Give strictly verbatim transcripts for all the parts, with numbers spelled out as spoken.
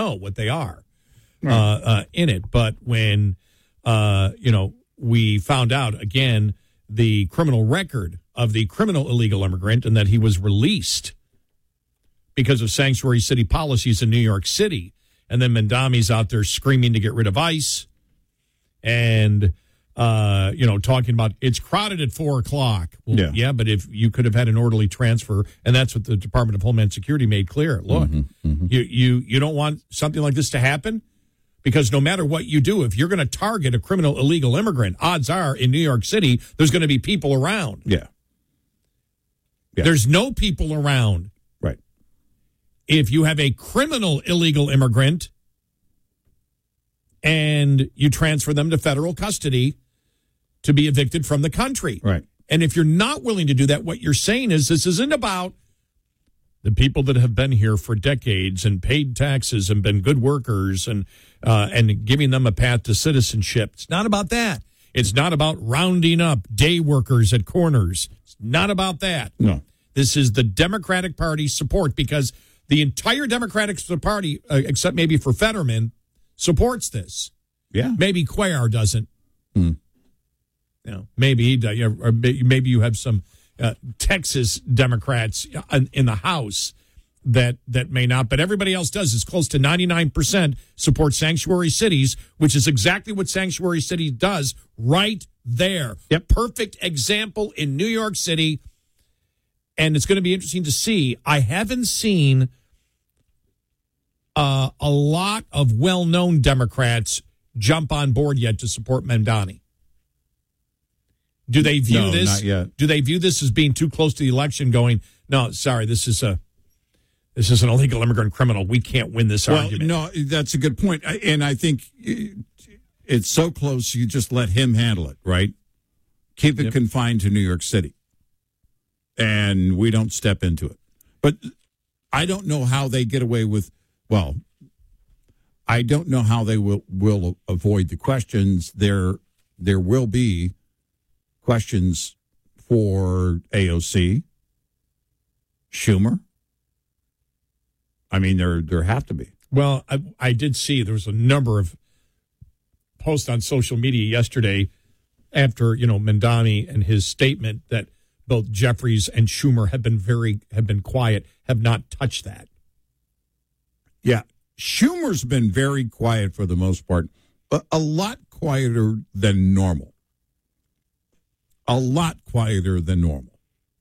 know what they are right. uh, uh, in it. But when, uh, you know, we found out, again, the criminal record of the criminal illegal immigrant and that he was released because of sanctuary city policies in New York City. And then Mamdani's out there screaming to get rid of ICE and, uh, you know, talking about it's crowded at four o'clock. Well, yeah. yeah, but if you could have had an orderly transfer, and that's what the Department of Homeland Security made clear. Look, mm-hmm, mm-hmm. you, you, you don't want something like this to happen? Because no matter what you do, if you're going to target a criminal illegal immigrant, odds are in New York City, there's going to be people around. Yeah. yeah. There's no people around. Right. If you have a criminal illegal immigrant and you transfer them to federal custody to be evicted from the country. Right. And if you're not willing to do that, what you're saying is this isn't about the people that have been here for decades and paid taxes and been good workers and uh, and giving them a path to citizenship. It's not about that. It's not about rounding up day workers at corners. It's not about that. No. This is the Democratic Party support because the entire Democratic Party, uh, except maybe for Fetterman, supports this. Yeah. Maybe Cuellar doesn't. Mm. You know, maybe he does, or maybe you have some uh, Texas Democrats in, in the House that that may not, but everybody else does. It's close to ninety-nine percent support sanctuary cities, which is exactly what sanctuary city does right there. Yep. Perfect example in New York City. And it's going to be interesting to see. I haven't seen uh, a lot of well-known Democrats jump on board yet to support Mamdani. Do they view no, this? Not yet. Do they view this as being too close to the election? Going, no, sorry, this is a this is an illegal immigrant criminal. We can't win this well, argument. No, that's a good point, and I think it's so close. You just let him handle it, right? Keep it yep. confined to New York City, and we don't step into it. But I don't know how they get away with. Well, I don't know how they will will avoid the questions. There, there will be questions for A O C, Schumer. I mean, there there have to be. Well, I, I did see there was a number of posts on social media yesterday after, you know, Mamdani and his statement that both Jeffries and Schumer have been very have been quiet, have not touched that. Yeah, Schumer's been very quiet for the most part, a, a lot quieter than normal. A lot quieter than normal.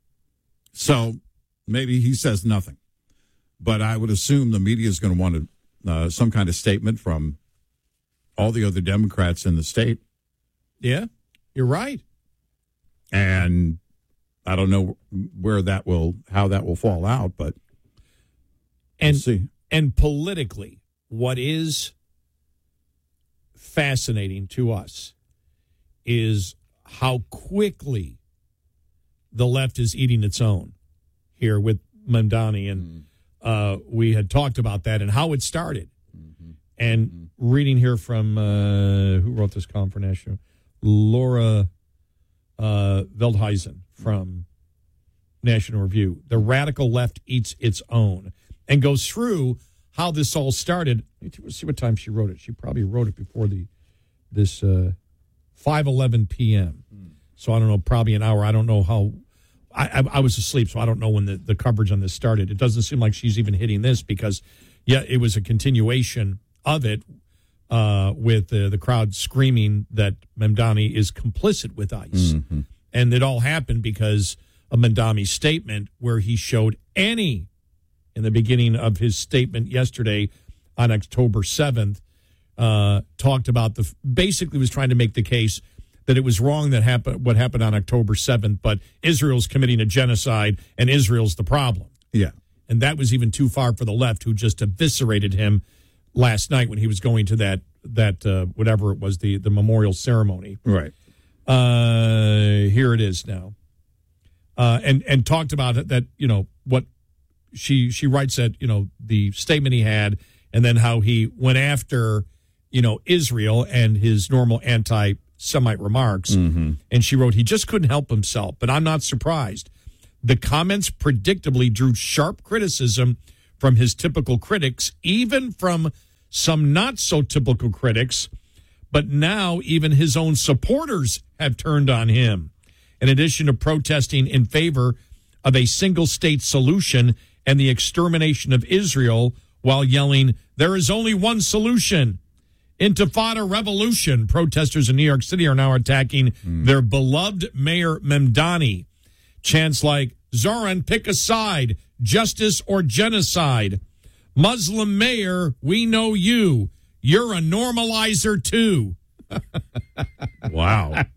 So maybe he says nothing. But I would assume the media is going to want a, uh, some kind of statement from all the other Democrats in the state. Yeah, you're right. And I don't know where that will, how that will fall out, but and we'll see. And politically, what is fascinating to us is how quickly the left is eating its own here with Mamdani. And mm. uh, we had talked about that and how it started. Mm-hmm. And mm-hmm. reading here from, uh, who wrote this column for National? Laura uh, Veldhuizen from National Review. The radical left eats its own. And goes through how this all started. Let's see what time she wrote it. She probably wrote it before the this uh, five eleven p.m. Mm. So I don't know, probably an hour. I don't know how. I, I, I was asleep, so I don't know when the, the coverage on this started. It doesn't seem like she's even hitting this because, yeah, it was a continuation of it uh, with uh, the crowd screaming that Mamdani is complicit with ICE. Mm-hmm. And it all happened because of Mamdani's statement where he showed any in the beginning of his statement yesterday on October seventh, uh, talked about the, basically was trying to make the case that it was wrong that happened, what happened on October seventh, but Israel's committing a genocide and Israel's the problem. Yeah. And that was even too far for the left, who just eviscerated him last night when he was going to that, that uh, whatever it was, the, the memorial ceremony. Right. Uh, here it is now. Uh, and, and talked about it, that, you know, what, She she writes that, you know, the statement he had and then how he went after, you know, Israel and his normal anti-Semite remarks. Mm-hmm. And she wrote, he just couldn't help himself, but I'm not surprised. The comments predictably drew sharp criticism from his typical critics, even from some not so typical critics, but now even his own supporters have turned on him. In addition to protesting in favor of a single state solution and the extermination of Israel while yelling, "There is only one solution, Intifada revolution," protesters in New York City are now attacking mm. their beloved Mayor Mamdani. Chants like, "Zoran, pick a side, justice or genocide. Muslim mayor, we know you. You're a normalizer too." Wow.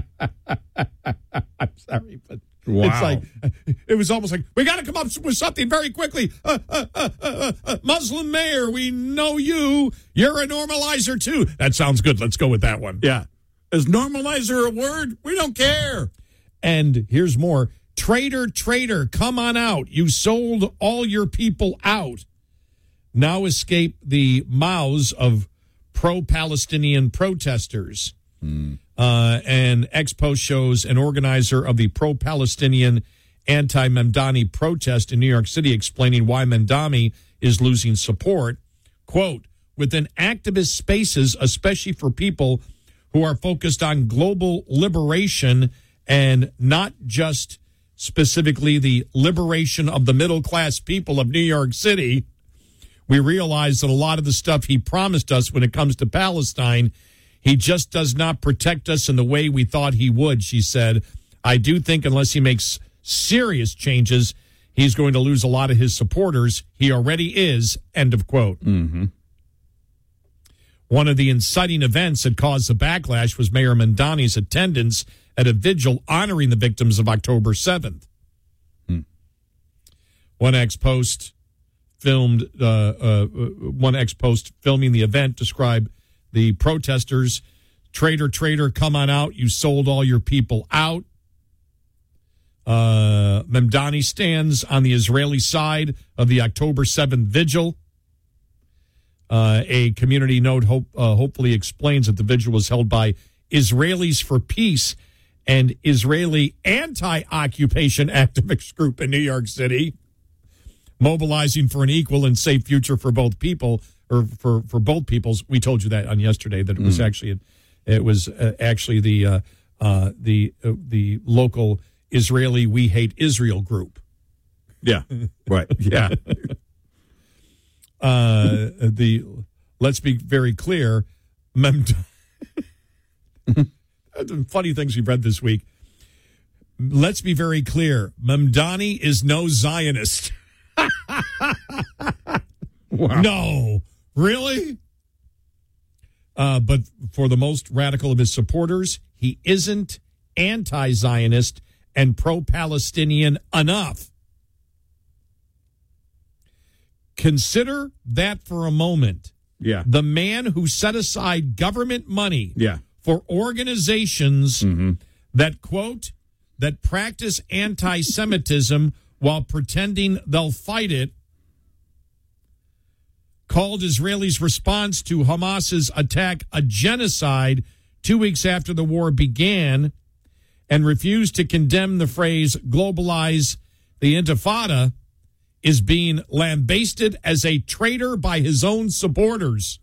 I'm sorry, but wow. It's like, it was almost like, we got to come up with something very quickly. Uh, uh, uh, uh, uh, Muslim mayor, we know you. You're a normalizer too. That sounds good. Let's go with that one. Yeah. Is normalizer a word? We don't care. And here's more. "Traitor, traitor, come on out. You sold all your people out." Now escape the mouths of pro-Palestinian protesters. Mm. Uh, and X-Post shows an organizer of the pro-Palestinian anti-Mamdani protest in New York City explaining why Mamdani is losing support. Quote, "Within activist spaces, especially for people who are focused on global liberation and not just specifically the liberation of the middle-class people of New York City, we realize that a lot of the stuff he promised us when it comes to Palestine, he just does not protect us in the way we thought he would," she said. "I do think unless he makes serious changes, he's going to lose a lot of his supporters. He already is," end of quote. Mm-hmm. One of the inciting events that caused the backlash was Mayor Mamdani's attendance at a vigil honoring the victims of October seventh. Hmm. One ex-post filmed, uh, uh, one ex-post filming the event described the protesters, "Traitor, traitor, come on out. You sold all your people out." Uh, Mamdani stands on the Israeli side of the October seventh vigil. Uh, a community note hope, uh, hopefully explains that the vigil was held by Israelis for Peace, and Israeli anti-occupation activist group in New York City, mobilizing for an equal and safe future for both people, or for, for both peoples. We told you that on yesterday, that it was mm. actually it was uh, actually the uh, uh, the uh, the local Israeli We Hate Israel group. Yeah, right. Yeah. uh, the let's be very clear. Mem- The funny things we've read this week. Let's be very clear. Mamdani is no Zionist. Wow. No. Really? Uh, but for the most radical of his supporters, he isn't anti-Zionist and pro-Palestinian enough. Consider that for a moment. Yeah. The man who set aside government money yeah. for organizations mm-hmm. that, quote, that practice anti-Semitism while pretending they'll fight it, called Israelis' response to Hamas's attack a genocide two weeks after the war began, and refused to condemn the phrase globalize the Intifada, is being lambasted as a traitor by his own supporters.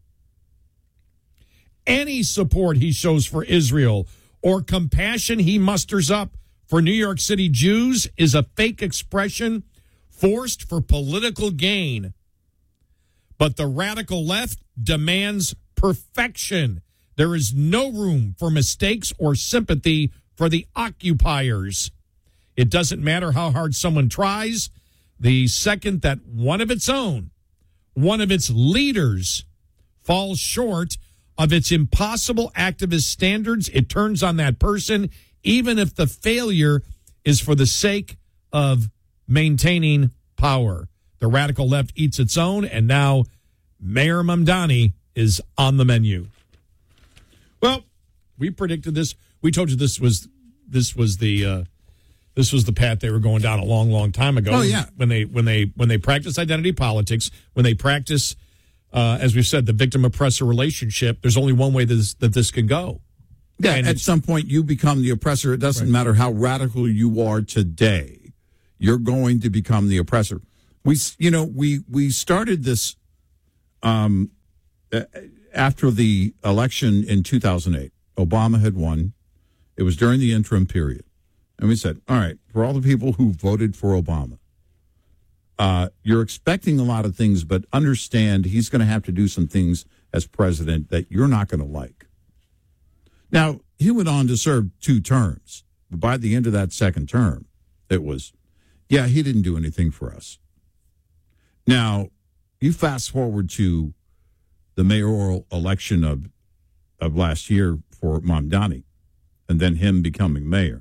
Any support he shows for Israel or compassion he musters up for New York City Jews is a fake expression forced for political gain. But the radical left demands perfection. There is no room for mistakes or sympathy for the occupiers. It doesn't matter how hard someone tries. The second that one of its own, one of its leaders, falls short of its impossible activist standards, it turns on that person, even if the failure is for the sake of maintaining power. The radical left eats its own, and now Mayor Mamdani is on the menu. Well, we predicted this. We told you this was this was the uh, this was the path they were going down a long, long time ago. Oh yeah, when they when they when they practice identity politics, when they practice, uh, as we've said, the victim oppressor relationship. There's only one way that this, that this can go. Yeah, and at some point you become the oppressor. It doesn't right. matter how radical you are today. You're going to become the oppressor. We, you know, we we started this um, after the election in two thousand eight, Obama had won. It was during the interim period. And we said, all right, for all the people who voted for Obama, uh, you're expecting a lot of things, but understand he's going to have to do some things as president that you're not going to like. Now, he went on to serve two terms. But by the end of that second term, it was, yeah, he didn't do anything for us. Now, you fast forward to the mayoral election of of last year for Mamdani, and then him becoming mayor.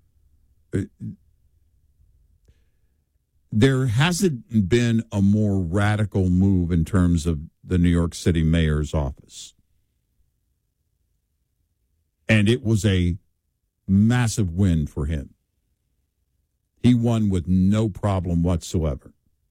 There hasn't been a more radical move in terms of the New York City mayor's office. And it was a massive win for him. He won with no problem whatsoever.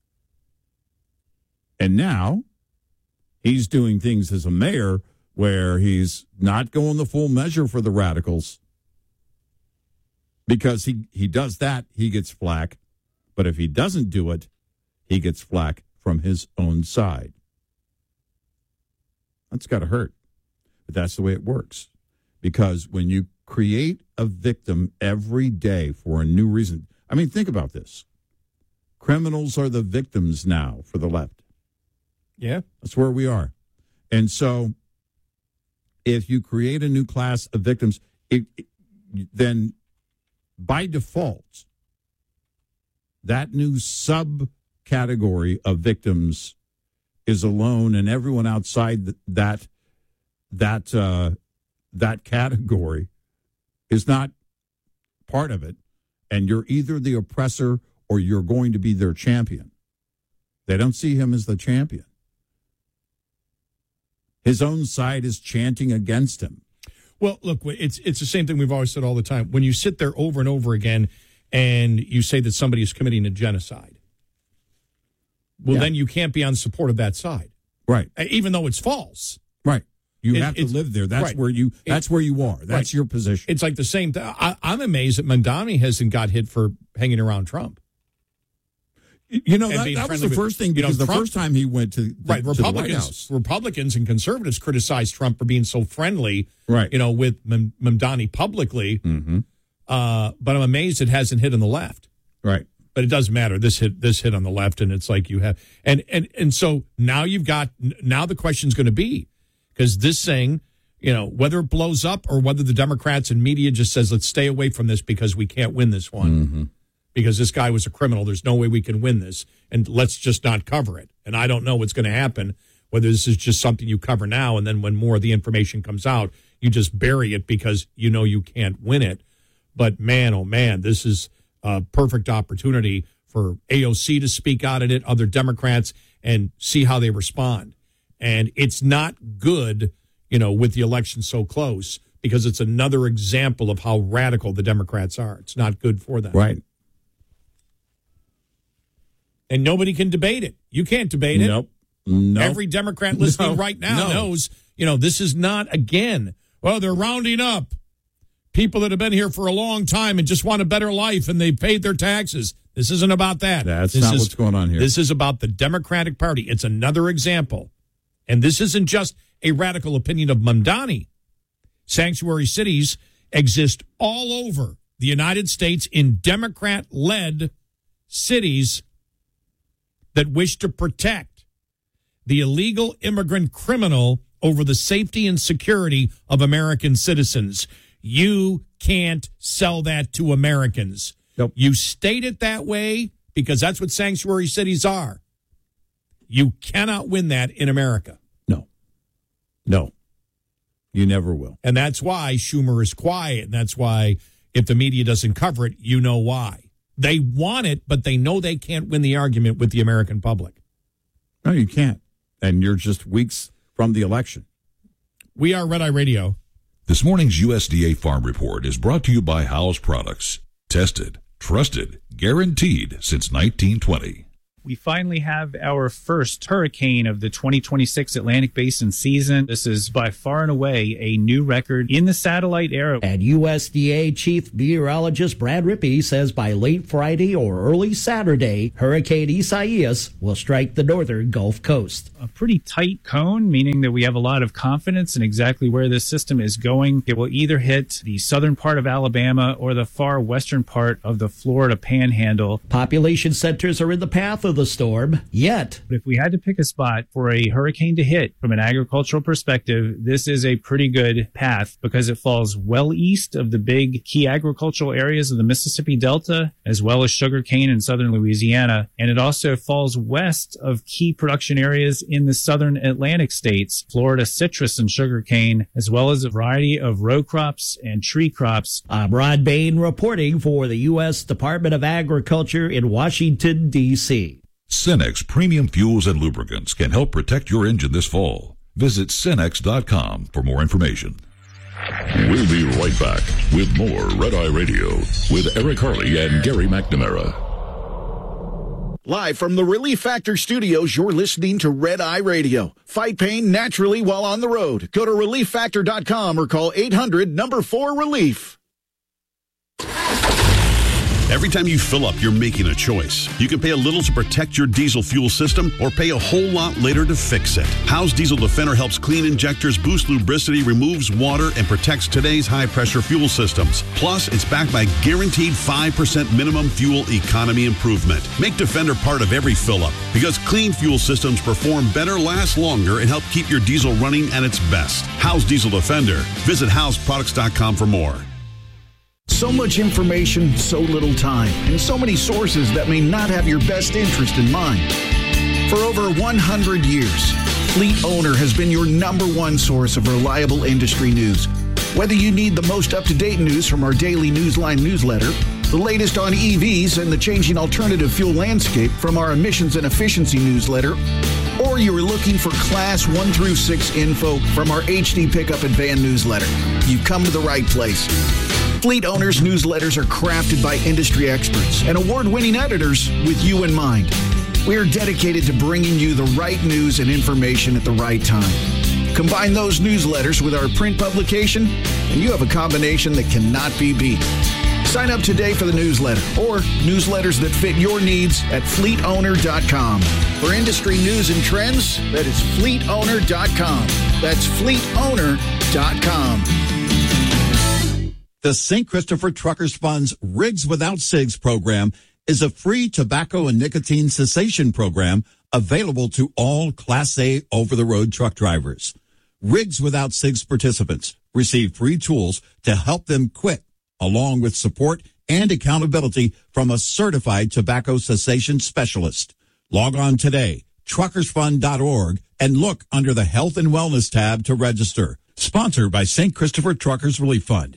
And now he's doing things as a mayor where he's not going the full measure for the radicals. Because he, he does that, he gets flack. But if he doesn't do it, he gets flack from his own side. That's got to hurt. But that's the way it works. Because when you create a victim every day for a new reason, I mean, think about this. Criminals are the victims now for the left. Yeah. That's where we are. And so if you create a new class of victims, it, it, then by default, that new subcategory of victims is alone, and everyone outside that that uh, that category is not part of it. And you're either the oppressor or you're going to be their champion. They don't see him as the champion. His own side is chanting against him. Well, look, it's it's the same thing we've always said all the time. When you sit there over and over again and you say that somebody is committing a genocide, well, yeah. then you can't be on support of that side. Right. Even though it's false. Right. You it, have to live there. That's right. where you That's it, where you are. That's right. your position. It's like the same thing. I, I'm amazed that Mamdani hasn't got hit for hanging around Trump. You know, that, that was the first thing, because you know, Trump, the first time he went to, right, to Republicans, the White House. Republicans and conservatives criticized Trump for being so friendly, right. you know, with M- Mamdani publicly. Mm-hmm. Uh, but I'm amazed it hasn't hit on the left. Right. But it doesn't matter. This hit this hit on the left, and it's like you have. And, and, and so now you've got, now the question's going to be, because this thing, you know, whether it blows up or whether the Democrats and media just says, let's stay away from this because we can't win this one. Mm-hmm. Because this guy was a criminal. There's no way we can win this. And let's just not cover it. And I don't know what's going to happen, whether this is just something you cover now, and then when more of the information comes out, you just bury it because you know you can't win it. But man, oh man, this is a perfect opportunity for A O C to speak out at it, other Democrats, and see how they respond. And it's not good, you know, with the election so close, because it's another example of how radical the Democrats are. It's not good for them. Right. And nobody can debate it. You can't debate it. Nope. Nope. Every Democrat listening no. right now no. knows, you know, this is not, again, well, they're rounding up people that have been here for a long time and just want a better life and they paid their taxes. This isn't about that. That's this not is, what's going on here. This is about the Democratic Party. It's another example. And this isn't just a radical opinion of Mamdani. Sanctuary cities exist all over the United States in Democrat-led cities that wish to protect the illegal immigrant criminal over the safety and security of American citizens. You can't sell that to Americans. Nope. You state it that way because that's what sanctuary cities are. You cannot win that in America. No. No. You never will. And that's why Schumer is quiet, and that's why if the media doesn't cover it, you know why. They want it, but they know they can't win the argument with the American public. No, you can't. And you're just weeks from the election. We are Red Eye Radio. This morning's U S D A Farm Report is brought to you by Howes Products. Tested, trusted, guaranteed since nineteen twenty. We finally have our first hurricane of the twenty twenty-six Atlantic Basin season. This is by far and away a new record in the satellite era. And U S D A Chief Meteorologist Brad Rippey says by late Friday or early Saturday, Hurricane Isaias will strike the northern Gulf Coast. A pretty tight cone, meaning that we have a lot of confidence in exactly where this system is going. It will either hit the southern part of Alabama or the far western part of the Florida Panhandle. Population centers are in the path of the storm, yet. But if we had to pick a spot for a hurricane to hit from an agricultural perspective, this is a pretty good path because it falls well east of the big key agricultural areas of the Mississippi Delta, as well as sugarcane in southern Louisiana. And it also falls west of key production areas in the southern Atlantic states, Florida citrus and sugarcane, as well as a variety of row crops and tree crops. I'm Rod Bain reporting for the U S Department of Agriculture in Washington, D C Cenex Premium Fuels and Lubricants can help protect your engine this fall. Visit Cenex dot com for more information. We'll be right back with more Red Eye Radio with Eric Harley and Gary McNamara. Live from the Relief Factor Studios, you're listening to Red Eye Radio. Fight pain naturally while on the road. Go to relief factor dot com or call eight hundred number four relief. Every time you fill up, you're making a choice. You can pay a little to protect your diesel fuel system or pay a whole lot later to fix it. How's Diesel Defender helps clean injectors, boost lubricity, removes water, and protects today's high-pressure fuel systems. Plus, it's backed by guaranteed five percent minimum fuel economy improvement. Make Defender part of every fill-up because clean fuel systems perform better, last longer, and help keep your diesel running at its best. How's Diesel Defender? Visit Howes Products dot com for more. So much information, so little time, and so many sources that may not have your best interest in mind. For over one hundred years, Fleet Owner has been your number one source of reliable industry news. Whether you need the most up-to-date news from our daily Newsline newsletter, the latest on E Vs and the changing alternative fuel landscape from our emissions and efficiency newsletter, or you're looking for class one through six info from our H D Pickup and Van newsletter, you've come to the right place. Fleet Owners newsletters are crafted by industry experts and award-winning editors with you in mind. We are dedicated to bringing you the right news and information at the right time. Combine those newsletters with our print publication, and you have a combination that cannot be beat. Sign up today for the newsletter or newsletters that fit your needs at fleet owner dot com. For industry news and trends, that is fleet owner dot com. That's fleet owner dot com. The Saint Christopher Truckers Fund's Rigs Without Cigs program is a free tobacco and nicotine cessation program available to all Class A over-the-road truck drivers. Rigs Without Cigs participants receive free tools to help them quit, along with support and accountability from a certified tobacco cessation specialist. Log on today, truckers fund dot org, and look under the Health and Wellness tab to register. Sponsored by Saint Christopher Truckers Relief Fund.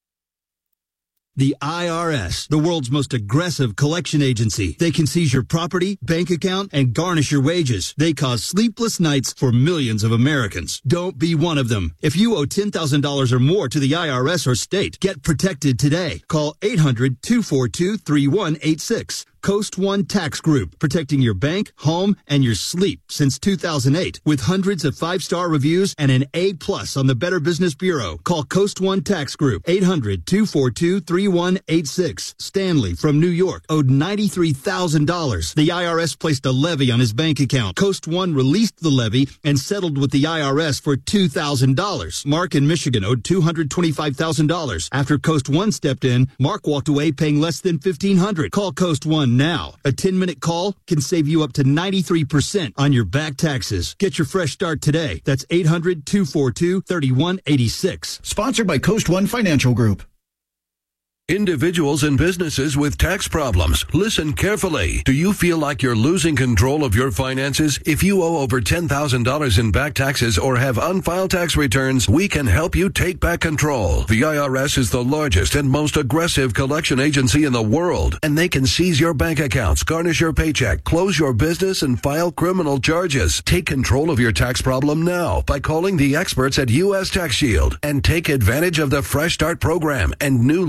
The I R S, the world's most aggressive collection agency. They can seize your property, bank account, and garnish your wages. They cause sleepless nights for millions of Americans. Don't be one of them. If you owe ten thousand dollars or more to the I R S or state, get protected today. Call eight hundred two four two three one eight six. Coast One Tax Group, protecting your bank, home, and your sleep since two thousand eight. With hundreds of five-star reviews and an A plus on the Better Business Bureau. Call Coast One Tax Group, eight hundred two four two three one eight six. Stanley from New York owed ninety-three thousand dollars. The I R S placed a levy on his bank account. Coast One released the levy and settled with the I R S for two thousand dollars. Mark in Michigan owed two hundred twenty-five thousand dollars. After Coast One stepped in, Mark walked away paying less than fifteen hundred dollars. Call Coast One now. A ten-minute call can save you up to ninety-three percent on your back taxes. Get your fresh start today. That's eight hundred two four two three one eight six. Sponsored by Coast One Financial Group. Individuals and businesses with tax problems, listen carefully. Do you feel like you're losing control of your finances? If you owe over ten thousand dollars in back taxes or have unfiled tax returns, we can help you take back control. The I R S is the largest and most aggressive collection agency in the world, and they can seize your bank accounts, garnish your paycheck, close your business, and file criminal charges. Take control of your tax problem now by calling the experts at U S Tax Shield and take advantage of the Fresh Start program and new laws that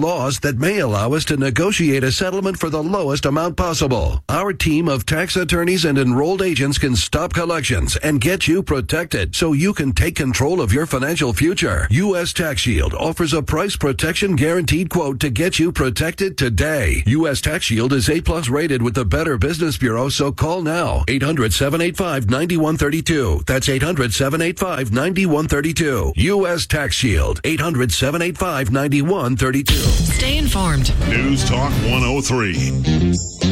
that may allow us to negotiate a settlement for the lowest amount possible. Our team of tax attorneys and enrolled agents can stop collections and get you protected so you can take control of your financial future. U S Tax Shield offers a price protection guaranteed quote to get you protected today. U S Tax Shield is A plus rated with the Better Business Bureau, so call now. eight hundred, seven eight five, nine one three two. That's eight hundred, seven eight five, nine one three two. U S Tax Shield. eight hundred, seven eight five, nine one three two. Stay informed. News Talk one oh three.